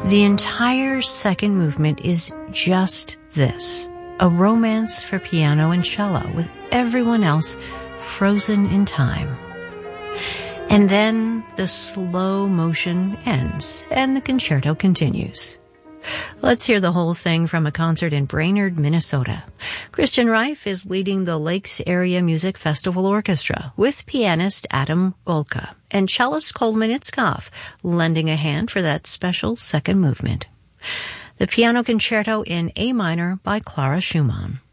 The entire second movement is just this, a romance for piano and cello with everyone else frozen in time. And then the slow motion ends and the concerto continues. Let's hear the whole thing from a concert in Brainerd, Minnesota. Christian Reif is leading the Lakes Area Music Festival Orchestra with pianist Adam Golka and cellist Coleman Itzkoff lending a hand for that special second movement. The piano concerto in A minor by Clara Schumann.